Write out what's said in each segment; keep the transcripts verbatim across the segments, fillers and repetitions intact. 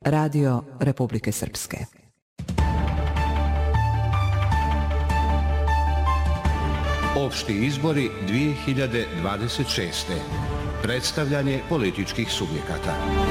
Radio Republike Srpske. Opšti izbori dvije hiljade dvadeset šeste. Predstavljanje političkih subjekata.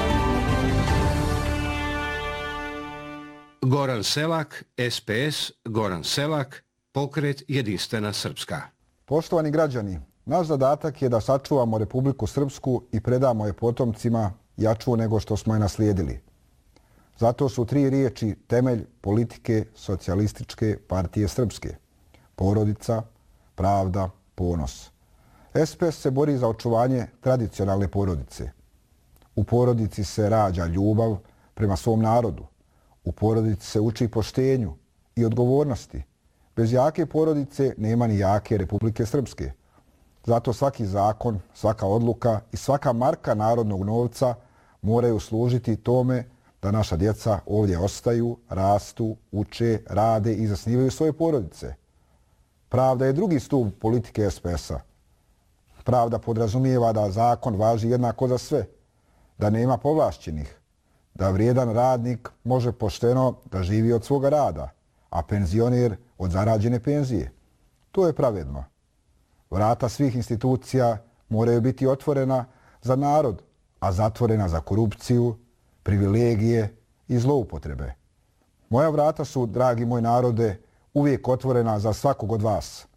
Goran Selak, S P S, Goran Selak, Pokret Jedinstvena Srpska. Poštovani građani, naš zadatak je da sačuvamo Republiku Srpsku i predamo je potomcima jaču nego što smo je naslijedili. Zato su tri riječi temelj politike Socijalističke partije Srpske. Porodica, pravda, ponos. S P S se bori za očuvanje tradicionalne porodice. U porodici se rađa ljubav prema svom narodu. U porodici se uči poštenju i odgovornosti. Bez jake porodice nema ni jake Republike Srpske. Zato svaki zakon, svaka odluka i svaka marka narodnog novca moraju služiti tome da naša djeca ovdje ostaju, rastu, uče, rade i zasnivaju svoje porodice. Pravda je drugi stup politike S P S-a. Pravda podrazumijeva da zakon važi jednako za sve, da nema povlašćenih, da vrijedan radnik može pošteno da živi od svoga rada, a penzioner od zarađene penzije. To je pravedno. Vrata svih institucija moraju biti otvorena za narod, a zatvorena za korupciju, privilegije i zloupotrebe. Moja vrata su, dragi moj narode, uvijek otvorena za svakog od vas.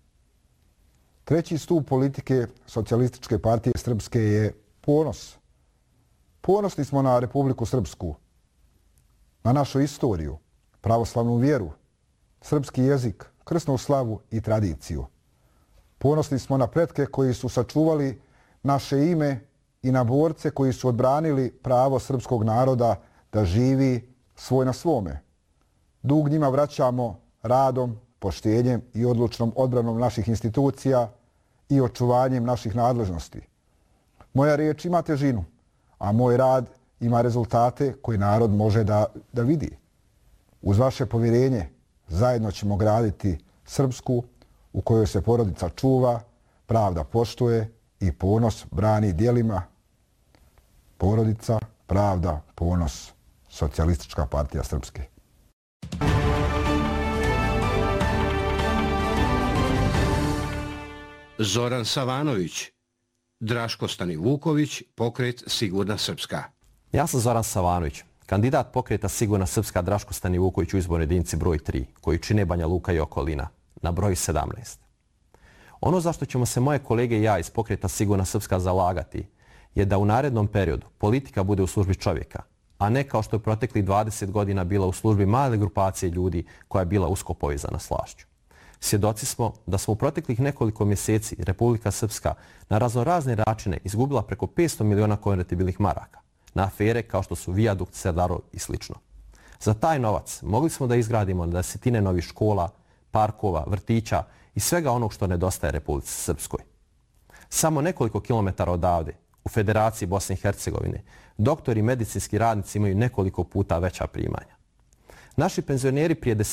Treći stup politike Socijalističke partije Srpske je ponos. Ponosni smo na Republiku Srpsku, na našu istoriju, pravoslavnu vjeru, srpski jezik, krsnu slavu i tradiciju. Ponosni smo na pretke koji su sačuvali naše ime i na borce koji su odbranili pravo srpskog naroda da živi svoj na svome. Dug njima vraćamo radom, poštenjem i odlučnom odbranom naših institucija i očuvanjem naših nadležnosti. Moja riječ ima težinu, a moj rad ima rezultate koje narod može da, da vidi. Uz vaše povjerenje zajedno ćemo graditi Srpsku u kojoj se porodica čuva, pravda poštuje i ponos brani djelima. Porodica, pravda, ponos. Socijalistička partija Srpske. Zoran Savanović, Draško Stanivuković, Pokret Sigurna Srpska. Ja sam Zoran Savanović, kandidat Pokreta Sigurna Srpska Draško Stanivuković u izbornoj jedinici broj tri, koji čine Banja Luka i okolina, na broj sedamnaest. Ono zašto ćemo se moje kolege i ja iz Pokreta Sigurna Srpska zalagati je da u narednom periodu politika bude u službi čovjeka, a ne kao što je proteklih dvadeset godina bila u službi male grupacije ljudi koja je bila usko povezana s vlašću. Svjedoci smo da smo u proteklih nekoliko mjeseci Republika Srpska na raznorazne načine izgubila preko petsto miliona konvertibilnih maraka na afere kao što su Vijadukt, Serdarov i sl. Za taj novac mogli smo da izgradimo na desetine novih škola, parkova, vrtića i svega onog što nedostaje Republici Srpskoj. Samo nekoliko kilometara odavde, u Federaciji Bosne i Hercegovine, doktori i medicinski radnici imaju nekoliko puta veća primanja. Naši penzioneri prije